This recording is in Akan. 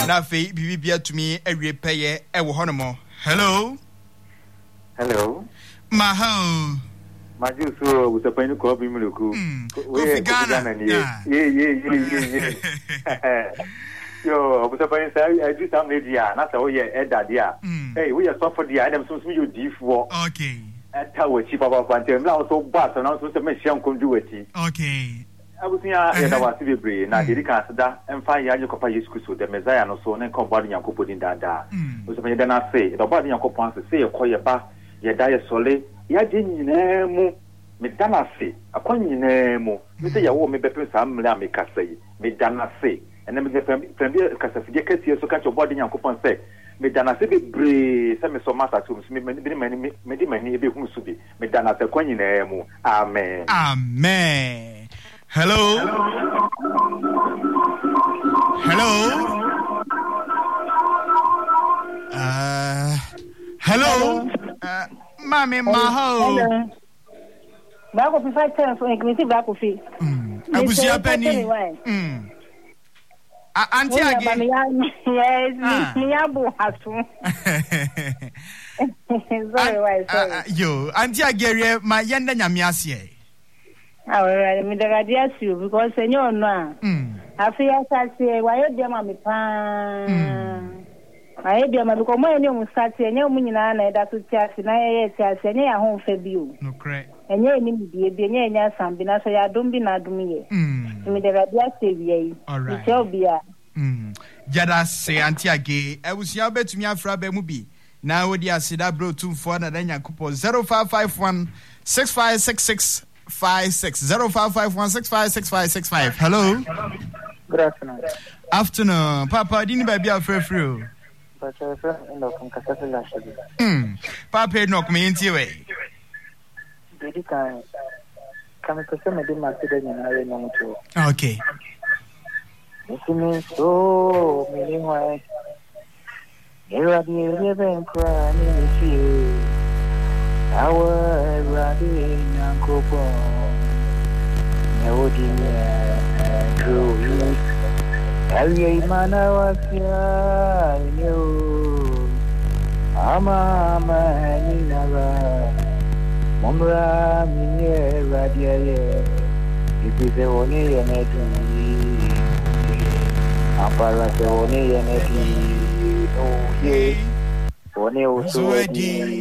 na fe bibia tumi awie peye ewo honomo. Hello. Hello. Maho. Majuso usapani ko bi muluku. We Ghana. Yeah. Yo, usapani say I do some media, na say we elder dia. Hey, we are so for dia, dem so you D4. Okay. Ata we chi papa kwante, na so boss na so me hia nkondu wati. Okay. Abusia ya da wasi bebre na dedi kan sada emfa ya nyokopa Yesu Kristo de Messiah no so ne kon body Yakobodi dada. Usapani da na say, the body Yakobon say ekoye ba ye da ye sole ya je nyina mu me dana se akwa nyina mu me se ya wo me bepe sa mle ameka sai me dana se ene me fambi kasafide kesi so ka chobodi Yakobon se me dana se bebre se me so masa to me di mani ebe hu su bi me dana se kwa nyina mu amen. Amen. Hello. Hello. Mami Maho. Bako fi 5 times so inclusive bako fi. Abusia Penny. Auntie Age. Yes, me abu hasu. Sorry. Yo, Auntie Age ma yenda nyame ase. Alright, me the radio because senyo no. Afia say why you dey ma me pan. Aye bia ma because mo ene mu start enye mu nyina na eda to tiase na ye tiase enye ya ho fa bi o. No correct. Enye ni bie bi enye nya sambi na so ya dom bi na dom ye. Me de radio say wi. Alright. Tell bia. Jada say Auntie Age, ebusia betumi afra ba mu bi. Na wodi asida bro 24 na dan Yakobon 0551 6566 56 0551 656565. Hello. Good afternoon. Afternoon. Papa, didn't baby free. Papa, knock me into way. Okay. So many ways. Here are the 11 crying. Our riding Yakobon. Neodimia grew. Alye mana wasia yo ama manina momra minye radiaye ipize woni yenedi apara se woni yenedi no ye woni usodi